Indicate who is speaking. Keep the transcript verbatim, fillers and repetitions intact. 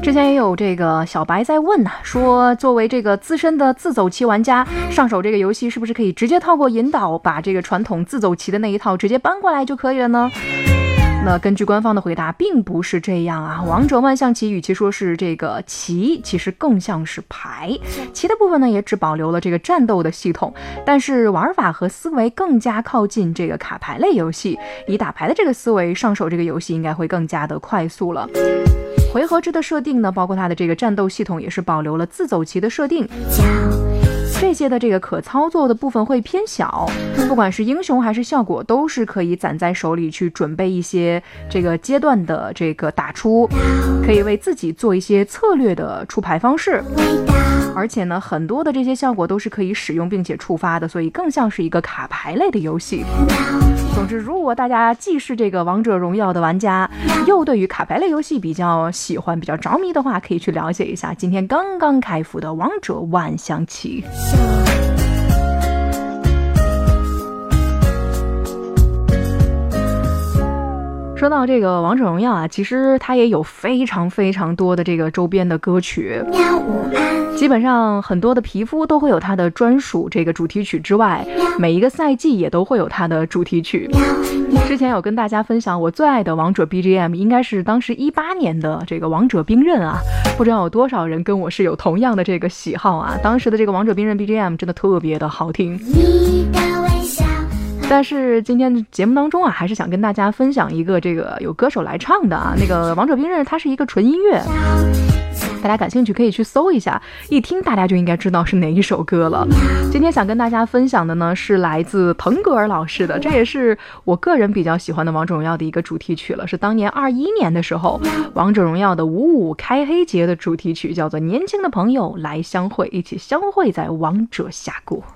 Speaker 1: 之前也有这个小白在问呐、啊，说作为这个资深的自走棋玩家，上手这个游戏是不是可以直接透过引导把这个传统自走棋的那一套直接搬过来就可以了呢？那根据官方的回答，并不是这样啊。王者万象棋与其说是这个棋，其实更像是牌。棋的部分呢，也只保留了这个战斗的系统，但是玩法和思维更加靠近这个卡牌类游戏。以打牌的这个思维上手这个游戏，应该会更加的快速了。回合制的设定呢，包括它的这个战斗系统也是保留了自走棋的设定。这些的这个可操作的部分会偏小，不管是英雄还是效果，都是可以攒在手里去准备一些这个阶段的这个打出，可以为自己做一些策略的出牌方式。而且呢，很多的这些效果都是可以使用并且触发的，所以更像是一个卡牌类的游戏。总之，如果大家既是这个王者荣耀的玩家，又对于卡牌类游戏比较喜欢、比较着迷的话，可以去了解一下今天刚刚开服的王者万象棋。说到这个王者荣耀啊，其实它也有非常非常多的这个周边的歌曲，基本上很多的皮肤都会有它的专属这个主题曲之外，每一个赛季也都会有它的主题曲。之前有跟大家分享我最爱的王者 B G M， 应该是当时一八年的这个王者冰刃啊，不知道有多少人跟我是有同样的这个喜好啊。当时的这个王者冰刃 B G M 真的特别的好听。但是今天节目当中啊，还是想跟大家分享一个这个有歌手来唱的啊，那个王者冰刃它是一个纯音乐，大家感兴趣可以去搜一下，一听大家就应该知道是哪一首歌了。今天想跟大家分享的呢，是来自腾格尔老师的，这也是我个人比较喜欢的王者荣耀的一个主题曲了，是当年二一年的时候王者荣耀的五五开黑节的主题曲，叫做年轻的朋友来相会，一起相会在王者峡谷。